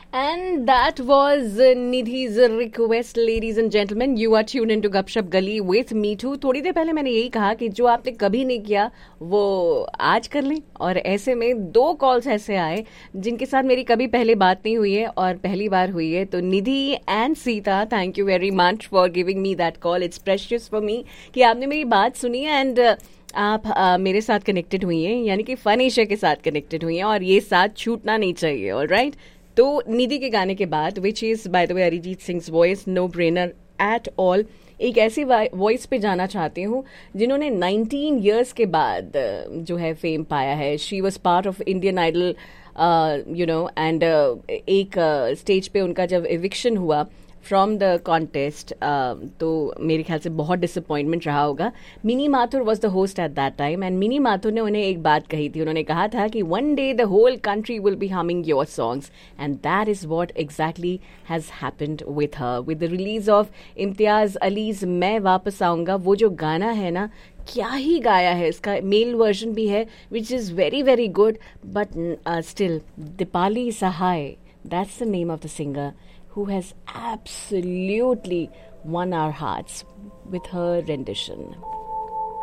And that was Nidhi's request, ladies and gentlemen. You are tuned into Gupshup Gali with me too. थोड़ी देर पहले मैंने यही कहा कि जो आपने कभी नहीं किया वो आज कर लें, और ऐसे में दो कॉल्स ऐसे आए जिनके साथ मेरी कभी पहले बात नहीं हुई है और पहली बार हुई है. तो निधि and Sita, thank you very much for giving me that call. It's precious for me कि आपने मेरी बात सुनी एंड आप मेरे साथ कनेक्टेड हुई हैं, यानी कि फन एशिया के साथ कनेक्टेड हुई हैं, और ये साथ छूटना नहीं चाहिए. ऑलराइट, तो निधि के गाने के बाद, which is by the way Arijit sings voice, no brainer at all, एक ऐसी वॉइस पे जाना चाहती हूँ जिन्होंने 19 इयर्स के बाद जो है फेम पाया है. She was part of Indian idol, you know, and एक स्टेज पे उनका जब एविक्शन हुआ फ्रॉम द कॉन्टेस्ट, तो मेरे ख्याल से बहुत डिसअपॉइंटमेंट रहा होगा. Mini Mathur was the host at that time, and mini Mathur ने उन्हें एक बात कही थी. उन्होंने कहा था कि one day the whole country will be humming your songs, and that is what exactly has happened with her. With the release of Imtiaz allies मैं वापस आऊंगा, वो जो गाना है ना, क्या ही गाया है. इसका मेल वर्जन भी है which is very very good, but still Deepali Sahay, that's the name of the singer who has absolutely won our hearts with her rendition.